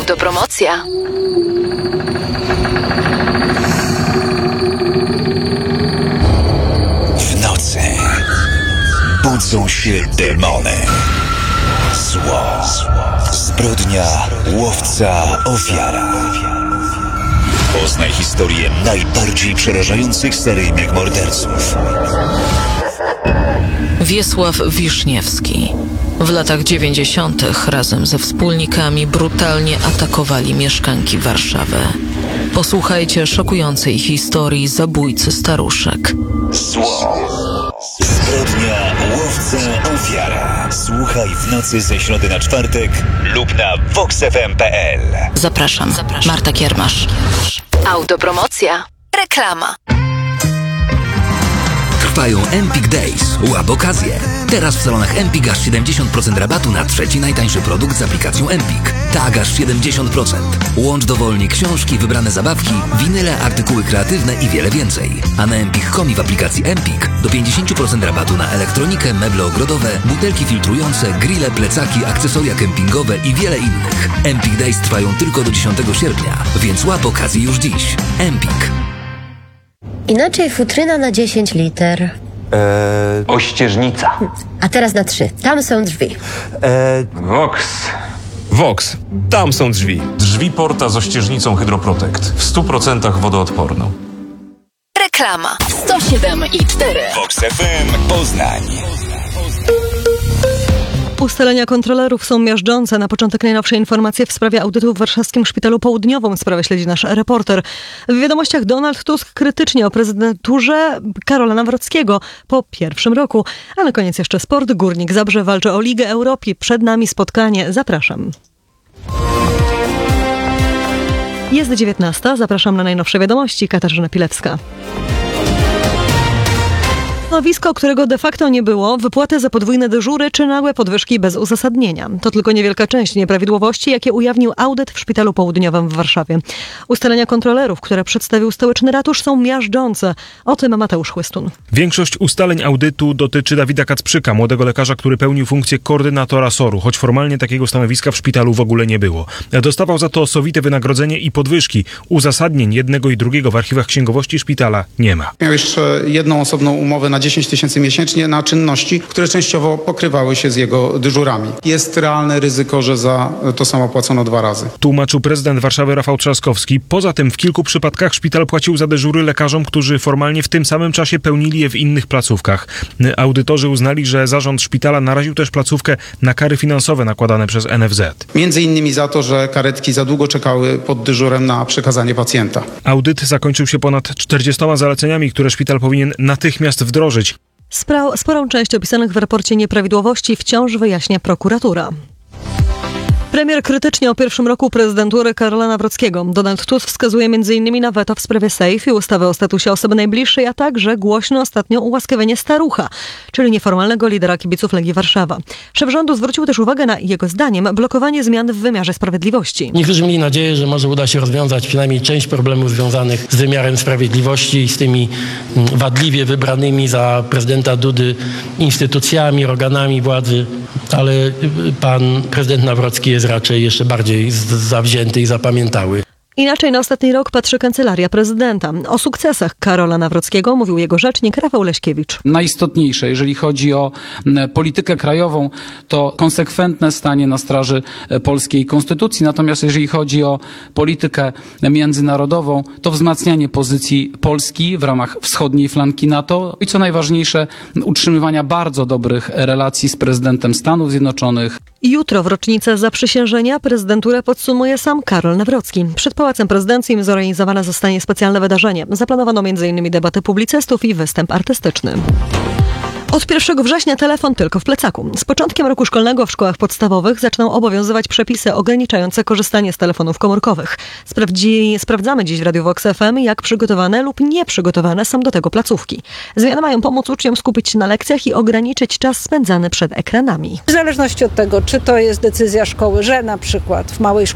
Autopromocja. W nocy budzą się demony. Zło, zbrodnia, łowca, ofiara. Poznaj historię najbardziej przerażających seryjnych morderców. Wiesław Wiszniewski. W latach 90. razem ze wspólnikami brutalnie atakowali mieszkanki Warszawy. Posłuchajcie szokującej historii zabójcy staruszek. Zło, zbrodnia, łowca, ofiara. Słuchaj w nocy ze środy na czwartek lub na voxfm.pl. Zapraszam. Marta Kiermasz. Autopromocja. Reklama. Trwają Empik Days. Łap okazję. Teraz w salonach Empik aż 70% rabatu na trzeci najtańszy produkt z aplikacją Empik. Tak, aż 70%. Łącz dowolnie książki, wybrane zabawki, winyle, artykuły kreatywne i wiele więcej. A na empik.com i w aplikacji Empik do 50% rabatu na elektronikę, meble ogrodowe, butelki filtrujące, grille, plecaki, akcesoria kempingowe i wiele innych. Empik Days trwają tylko do 10 sierpnia, więc łap okazję już dziś. Empik. Inaczej futryna na 10 liter. Ościeżnica. A teraz na 3. Tam są drzwi. Vox. Tam są drzwi. Drzwi porta z ościeżnicą Hydroprotect. W 100% wodoodporną. Reklama. 107,4. Vox FM Poznań. Ustalenia kontrolerów są miażdżące. Na początek najnowsze informacje w sprawie audytu w warszawskim Szpitalu Południowym. Sprawę śledzi nasz reporter. W wiadomościach Donald Tusk krytycznie o prezydenturze Karola Nawrockiego po pierwszym roku. A na koniec jeszcze sport. Górnik Zabrze walczy o Ligę Europy. Przed nami spotkanie. Zapraszam. Jest 19. Zapraszam na najnowsze wiadomości. Katarzyna Pilewska. Stanowisko, którego de facto nie było, wypłaty za podwójne dyżury czy nagłe podwyżki bez uzasadnienia. To tylko niewielka część nieprawidłowości, jakie ujawnił audyt w Szpitalu Południowym w Warszawie. Ustalenia kontrolerów, które przedstawił stołeczny ratusz, są miażdżące. O tym Mateusz Chłystun. Większość ustaleń audytu dotyczy Dawida Kacprzyka, młodego lekarza, który pełnił funkcję koordynatora SOR-u, choć formalnie takiego stanowiska w szpitalu w ogóle nie było. Dostawał za to sowite wynagrodzenie i podwyżki. Uzasadnień jednego i drugiego w archiwach księgowości szpitala nie ma. Miał jeszcze jedną osobną umowę na 10 tysięcy miesięcznie na czynności, które częściowo pokrywały się z jego dyżurami. Jest realne ryzyko, że za to samo płacono 2 razy. Tłumaczył prezydent Warszawy Rafał Trzaskowski. Poza tym w kilku przypadkach szpital płacił za dyżury lekarzom, którzy formalnie w tym samym czasie pełnili je w innych placówkach. Audytorzy uznali, że zarząd szpitala naraził też placówkę na kary finansowe nakładane przez NFZ. Między innymi za to, że karetki za długo czekały pod dyżurem na przekazanie pacjenta. Audyt zakończył się ponad 40 zaleceniami, które szpital powinien natychmiast wdrożyć. Sporą część opisanych w raporcie nieprawidłowości wciąż wyjaśnia prokuratura. Premier krytycznie o pierwszym roku prezydentury Karola Nawrockiego. Donald Tusk wskazuje m.in. na weto w sprawie SAFE i ustawy o statusie osoby najbliższej, a także głośno ostatnio ułaskawienie Starucha, czyli nieformalnego lidera kibiców Legii Warszawa. Szef rządu zwrócił też uwagę na, jego zdaniem, blokowanie zmian w wymiarze sprawiedliwości. Niektórzy mieli nadzieję, że może uda się rozwiązać przynajmniej część problemów związanych z wymiarem sprawiedliwości i z tymi wadliwie wybranymi za prezydenta Dudy instytucjami, organami władzy, ale pan prezydent Nawrocki jest raczej jeszcze bardziej zawzięty i zapamiętały. Inaczej na ostatni rok patrzy Kancelaria Prezydenta. O sukcesach Karola Nawrockiego mówił jego rzecznik Rafał Leśkiewicz. Najistotniejsze, jeżeli chodzi o politykę krajową, to konsekwentne stanie na straży polskiej konstytucji. Natomiast jeżeli chodzi o politykę międzynarodową, to wzmacnianie pozycji Polski w ramach wschodniej flanki NATO i co najważniejsze, utrzymywania bardzo dobrych relacji z prezydentem Stanów Zjednoczonych. Jutro w rocznicę zaprzysiężenia prezydenturę podsumuje sam Karol Nawrocki. Przed Pałacem Prezydenckim zorganizowane zostanie specjalne wydarzenie. Zaplanowano m.in. debatę publicystów i występ artystyczny. Od 1 września telefon tylko w plecaku. Z początkiem roku szkolnego w szkołach podstawowych zaczną obowiązywać przepisy ograniczające korzystanie z telefonów komórkowych. Sprawdzamy dziś w Radiu Vox FM, jak przygotowane lub nieprzygotowane są do tego placówki. Zmiany mają pomóc uczniom skupić się na lekcjach i ograniczyć czas spędzany przed ekranami. W zależności od tego, czy to jest decyzja szkoły, że na przykład w małej szkole